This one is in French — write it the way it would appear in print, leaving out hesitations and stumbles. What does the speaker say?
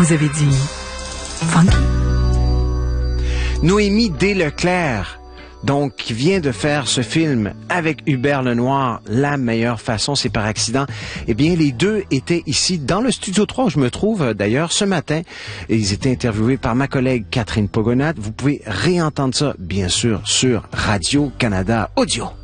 Vous avez dit funky. Noémie Desleclerc, donc, qui vient de faire ce film avec Hubert Lenoir, La meilleure façon, c'est par accident. Eh bien, les deux étaient ici dans le Studio 3, où je me trouve d'ailleurs ce matin. Et ils étaient interviewés par ma collègue Catherine Pogonat. Vous pouvez réentendre ça, bien sûr, sur Radio-Canada Audio.